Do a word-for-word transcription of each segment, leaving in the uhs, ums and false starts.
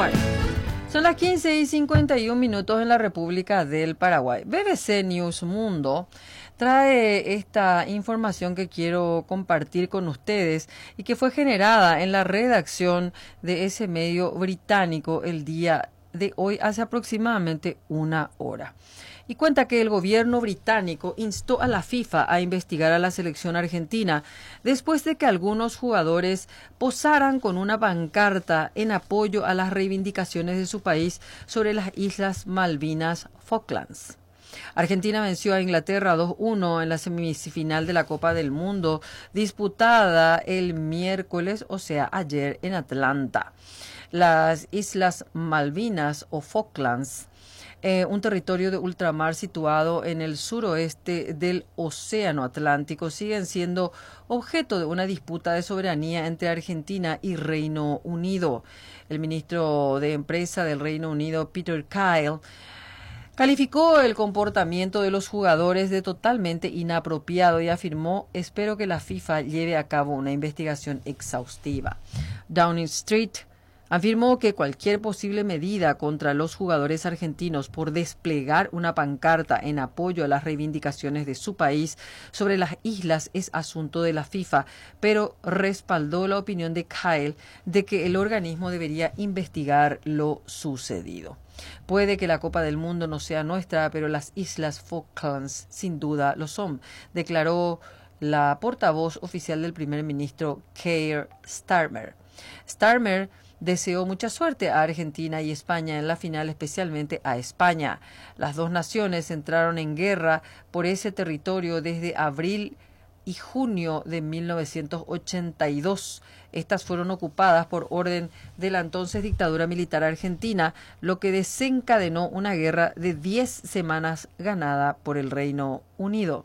Bueno, son las quince y cincuenta y un minutos en la República del Paraguay. B B C News Mundo trae esta información que quiero compartir con ustedes y que fue generada en la redacción de ese medio británico el día de hoy, hace aproximadamente una hora. Y cuenta que el gobierno británico instó a la FIFA a investigar a la selección argentina después de que algunos jugadores posaran con una pancarta en apoyo a las reivindicaciones de su país sobre las Islas Malvinas Falklands. Argentina venció a Inglaterra dos uno en la semifinal de la Copa del Mundo, disputada el miércoles, o sea, ayer en Atlanta. Las Islas Malvinas o Falklands, Eh, un territorio de ultramar situado en el suroeste del Océano Atlántico, siguen siendo objeto de una disputa de soberanía entre Argentina y Reino Unido. El ministro de Empresa del Reino Unido, Peter Kyle, calificó el comportamiento de los jugadores de totalmente inapropiado y afirmó: espero que la FIFA lleve a cabo una investigación exhaustiva. Downing Street afirmó que cualquier posible medida contra los jugadores argentinos por desplegar una pancarta en apoyo a las reivindicaciones de su país sobre las islas es asunto de la FIFA, pero respaldó la opinión de Kyle de que el organismo debería investigar lo sucedido. Puede que la Copa del Mundo no sea nuestra, pero las Islas Falklands sin duda lo son, declaró la portavoz oficial del primer ministro Keir Starmer. Starmer deseó mucha suerte a Argentina y España en la final, especialmente a España. Las dos naciones entraron en guerra por ese territorio desde abril y junio de mil novecientos ochenta y dos. Estas fueron ocupadas por orden de la entonces dictadura militar argentina, lo que desencadenó una guerra de diez semanas ganada por el Reino Unido.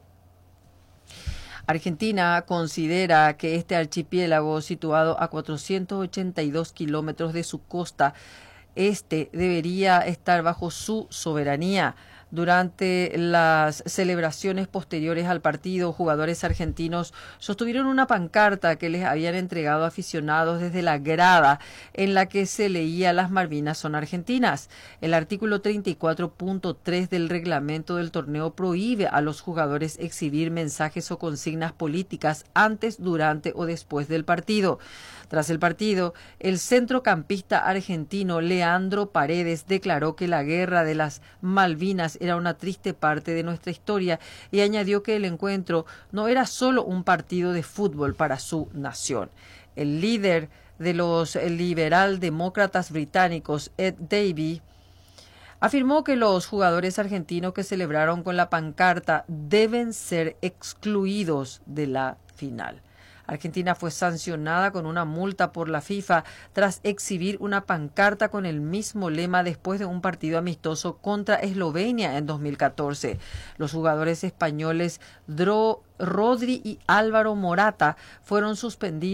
Argentina considera que este archipiélago, situado a cuatrocientos ochenta y dos kilómetros de su costa este, debería estar bajo su soberanía. Durante las celebraciones posteriores al partido, jugadores argentinos sostuvieron una pancarta que les habían entregado aficionados desde la grada, en la que se leía: las Malvinas son argentinas. El artículo treinta y cuatro punto tres del reglamento del torneo prohíbe a los jugadores exhibir mensajes o consignas políticas antes, durante o después del partido. Tras el partido, el centrocampista argentino Leandro Paredes declaró que la guerra de las Malvinas era una triste parte de nuestra historia y añadió que el encuentro no era solo un partido de fútbol para su nación. El líder de los liberal-demócratas británicos, Ed Davey, afirmó que los jugadores argentinos que celebraron con la pancarta deben ser excluidos de la final. Argentina fue sancionada con una multa por la FIFA tras exhibir una pancarta con el mismo lema después de un partido amistoso contra Eslovenia en dos mil catorce. Los jugadores españoles Dro, Rodri y Álvaro Morata fueron suspendidos